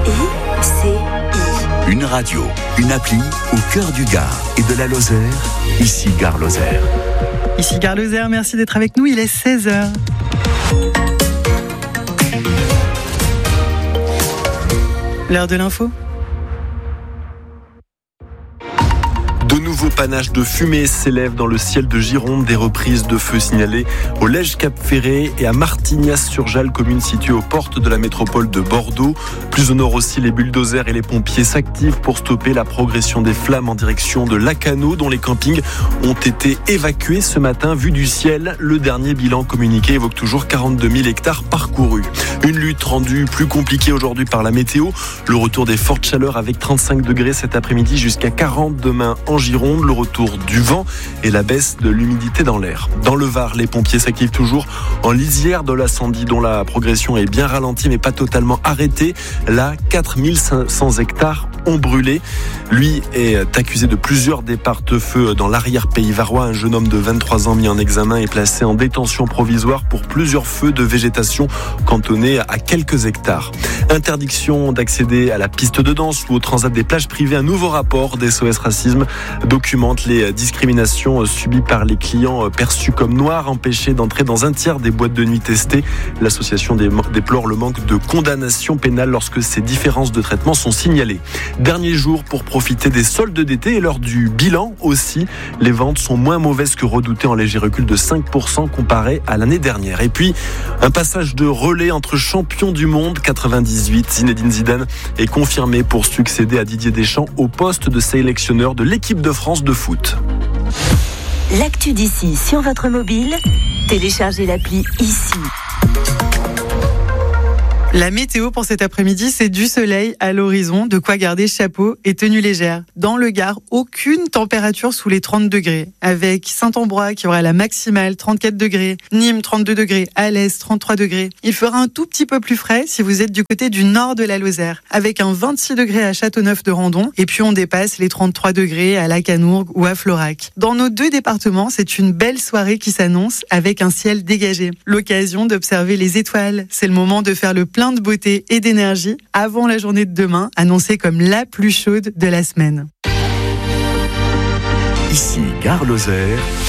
Une radio, une appli au cœur du Gard et de la Lozère. Ici Gare Lozère. Ici Gare Lozère, merci d'être avec nous, il est 16h. L'heure de l'info. De nouveaux panaches de fumée s'élèvent dans le ciel de Gironde. Des reprises de feux signalées au Lège-Cap-Ferré et à Martignas-sur-Jalles, commune située aux portes de la métropole de Bordeaux. Plus au nord aussi, les bulldozers et les pompiers s'activent pour stopper la progression des flammes en direction de Lacanau, dont les campings ont été évacués ce matin. Vu du ciel, le dernier bilan communiqué évoque toujours 42 000 hectares parcourus. Une lutte rendue plus compliquée aujourd'hui par la météo. Le retour des fortes chaleurs avec 35 degrés cet après-midi jusqu'à 40 demain en Gironde, le retour du vent et la baisse de l'humidité dans l'air. Dans le Var, les pompiers s'activent toujours en lisière de l'incendie dont la progression est bien ralentie mais pas totalement arrêtée. Là, 4500 hectares ont brûlé. Lui est accusé de plusieurs départs de feu dans l'arrière-pays varois. Un jeune homme de 23 ans mis en examen est placé en détention provisoire pour plusieurs feux de végétation cantonnés à quelques hectares. Interdiction d'accéder à la piste de danse ou au transat des plages privées. Un nouveau rapport d'SOS Racisme documente les discriminations subies par les clients perçus comme noirs, empêchés d'entrer dans un tiers des boîtes de nuit testées. L'association déplore le manque de condamnation pénale lorsque ces différences de traitement sont signalées. Dernier jour pour profiter des soldes d'été et lors du bilan aussi, les ventes sont moins mauvaises que redoutées, en léger recul de 5% comparé à l'année dernière. Et puis, un passage de relais entre champions du monde 98. Zinedine Zidane est confirmé pour succéder à Didier Deschamps au poste de sélectionneur de l'équipe de France de foot. L'actu d'ici sur votre mobile, téléchargez l'appli ici. La météo pour cet après-midi, c'est du soleil à l'horizon, de quoi garder chapeau et tenue légère. Dans le Gard, aucune température sous les 30 degrés. Avec Saint-Ambroix qui aura la maximale 34 degrés, Nîmes 32 degrés, Alès 33 degrés. Il fera un tout petit peu plus frais si vous êtes du côté du nord de la Lozère, avec un 26 degrés à Châteauneuf-de-Randon. Et puis on dépasse les 33 degrés à Lacanourgue ou à Florac. Dans nos deux départements, c'est une belle soirée qui s'annonce avec un ciel dégagé. L'occasion d'observer les étoiles. C'est le moment de faire le plein de beauté et d'énergie avant la journée de demain, annoncée comme la plus chaude de la semaine. Ici Gare Lozère,